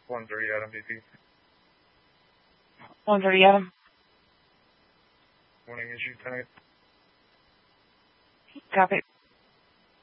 130 Adam BP. 130 Adam. Morning issue tonight. Copy.